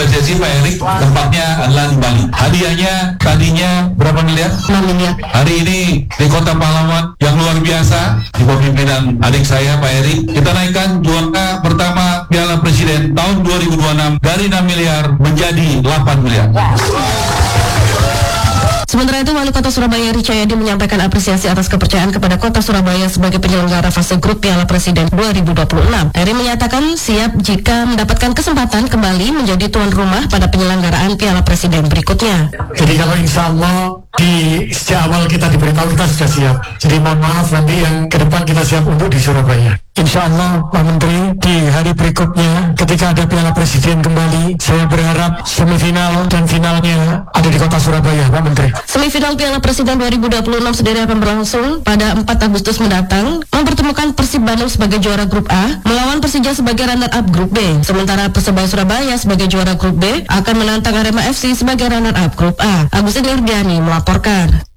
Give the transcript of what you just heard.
PSSI Pak Erik, tempatnya adalah di Bali. Hadiahnya tadinya berapa miliar? 6 miliar. Hari ini di Kota Pahlawan yang luar biasa di pemimpinan adik saya Pak Erik, kita naikkan juara pertama Piala Presiden tahun 2026 dari 6 miliar menjadi 8 miliar. Sementara itu, Wali Kota Surabaya Eri Cahyadi menyampaikan apresiasi atas kepercayaan kepada Kota Surabaya sebagai penyelenggara fase grup Piala Presiden 2026. Eri menyatakan siap jika mendapatkan kesempatan kembali menjadi tuan rumah pada penyelenggaraan Piala Presiden berikutnya. Jadi kalau insya Allah sejak awal kita diberitahu kita sudah siap. Jadi mohon maaf nanti yang ke depan kita siap untuk di Surabaya. Insya Allah Pak Menteri di hari berikutnya ketika ada Piala Presiden kembali, saya berharap semifinal dan finalnya ada di Kota Surabaya Pak Menteri. Semifinal Piala Presiden 2026 sendiri akan berlangsung pada 4 Agustus mendatang, mempertemukan Persib Bandung sebagai juara grup A melawan Persija sebagai runner-up grup B. Sementara Persebaya Surabaya sebagai juara grup B akan menantang Arema FC sebagai runner-up grup A. Agustin Nurdiani melaporkan.